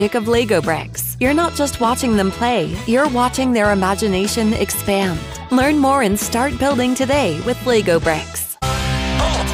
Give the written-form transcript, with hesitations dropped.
of Lego bricks. You're not just watching them play, you're watching their imagination expand. Learn more and start building today with Lego bricks.